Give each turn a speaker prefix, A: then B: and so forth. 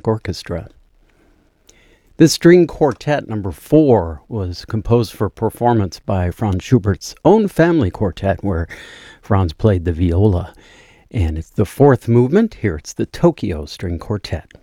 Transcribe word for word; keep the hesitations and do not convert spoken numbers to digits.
A: Philharmonic Orchestra. This string quartet number four was composed for performance by Franz Schubert's own family quartet, where Franz played the viola. And it's the fourth movement. Here it's the Tokyo String Quartet.